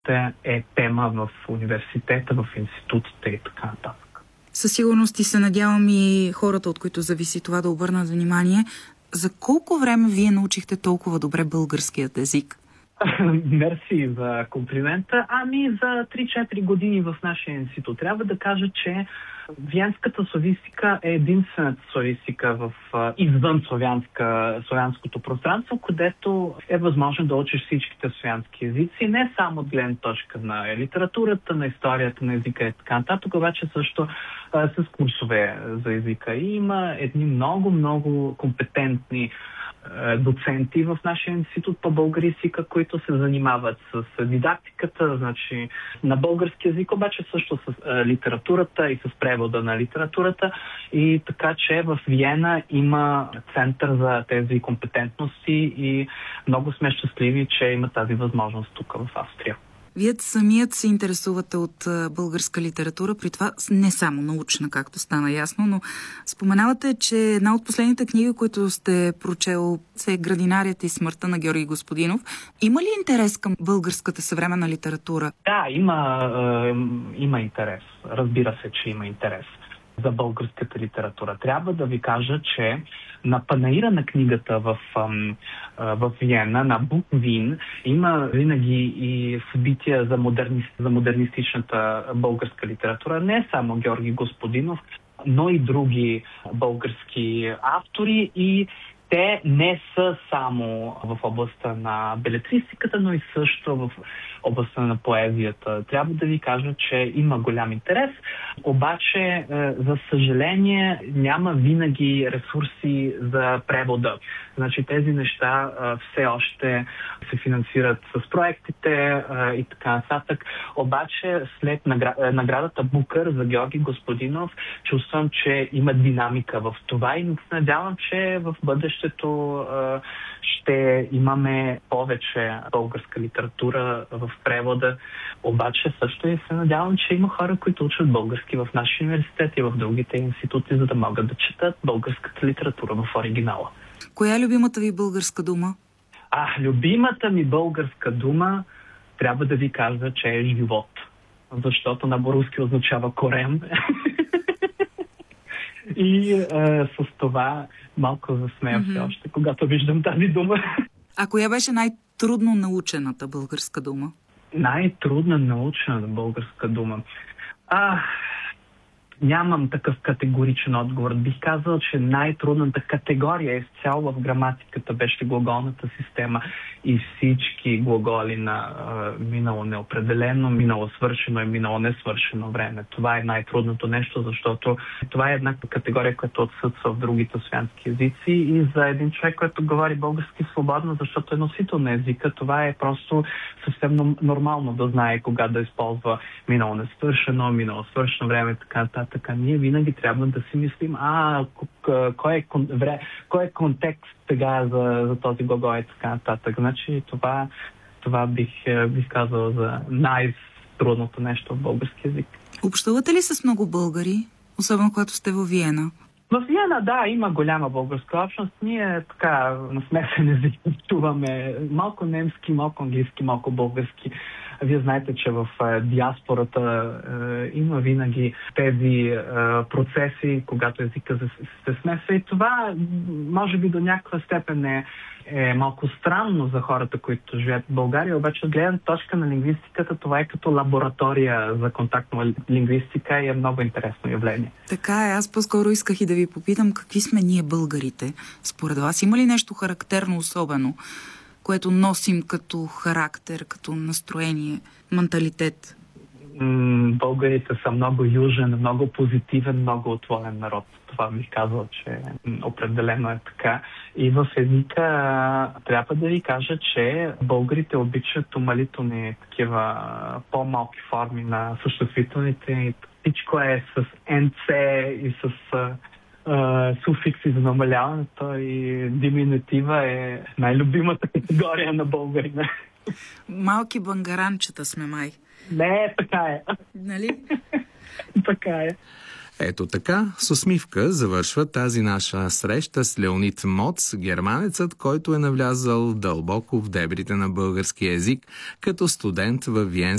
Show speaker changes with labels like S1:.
S1: е тема в университета, в институтите и така нататък.
S2: Със сигурност и се надявам и хората, от които зависи това, да обърнат внимание. За колко време вие научихте толкова добре българският език?
S1: Мерси за комплимента. За 3-4 години в нашия институт. Трябва да кажа, че виенската славистика е единствената славистика извън славянското пространство, където е възможно да учиш всичките славянски езици, не само от гледна точка на литературата, на историята на езика и така нататък, обаче също с курсове за езика. И има едни много компетентни доценти в нашия институт по българистика, които се занимават с дидактиката, на български език, обаче също с литературата и с превода на литературата. И така, че в Виена има център за тези компетентности и много сме щастливи, че има тази възможност тук в Австрия.
S2: Вие самият се интересувате от българска литература, при това не само научна, както стана ясно, но споменавате, че една от последните книги, които сте прочел, е "Градинарията и смъртта" на Георги Господинов. Има ли интерес към българската съвременна литература?
S1: Да, има интерес. Разбира се, че има интерес за българската литература. Трябва да ви кажа, че на панаира на книгата в Виена, на Буквин, има винаги и събития за модернистичната българска литература. Не само Георги Господинов, но и други български автори, и те не са само в областта на белетристиката, но и също в областта на поезията. Трябва да ви кажа, че има голям интерес, обаче, за съжаление, няма винаги ресурси за превода. Тези неща все още се финансират с проектите и така нататък. Обаче, след наградата Букър за Георги Господинов, чувствам, че има динамика в това и се надявам, че в бъдещето ще имаме повече българска литература в превода. Обаче също и се надявам, че има хора, които учат български в нашия университет и в другите институти, за да могат да четат българската литература в оригинала.
S2: Коя е любимата ви българска дума?
S1: Любимата ми българска дума, трябва да ви кажа, че е живот. Защото на руски означава корем. И с това малко засмеям все още, когато виждам тази дума.
S2: А коя беше най-трудно научената българска дума?
S1: Най-трудно научена българска дума? Нямам такъв категоричен отговор. Бих казал, че най-трудната категория изцяло в граматиката беше глаголната система и всички глаголи на минало неопределено, минало свършено и минало несвършено време. Това е най-трудното нещо, защото това е една категория, която отсъства в другите славянски езици, и за един човек, който говори български свободно, защото е носител на езика, това е просто съвсем нормално да знае кога да използва минало несвършено, минало свършено време, така нататък. Ние винаги трябва да си мислим, кой е контекст сега за този глагол и така нататък. Това бих казал за най-трудното нещо в български език.
S2: Общувате ли с много българи, особено когато сте във Виена?
S1: В Виена, да, има голяма българска общност. Ние така на смесен език чуваме малко немски, малко английски, малко български. Вие знаете, че в диаспората има винаги тези процеси, когато езика се смесва, и това може би до някаква степен е малко странно за хората, които живеят в България, обаче от гледна точка на лингвистиката това е като лаборатория за контактна лингвистика и е много интересно явление.
S2: Така е, аз по-скоро исках и да ви попитам какви сме ние българите. Според вас има ли нещо характерно особено, което носим като характер, като настроение, менталитет?
S1: Българите са много южен, много позитивен, много отворен народ. Това бих казал, че определено е така. И в езика трябва да ви кажа, че българите обичат умалителни такива по-малки форми на съществителните. Всичко е с НЦ и с суфикси за намаляването, и диминутива е най-любимата категория на българина.
S2: Малки бангаранчета сме, май.
S1: Не, така е.
S2: Нали?
S1: Така е.
S3: Ето така, с усмивка завършва тази наша среща с Леонид Моц, германецът, който е навлязал дълбоко в дебрите на българския език като студент във Виенския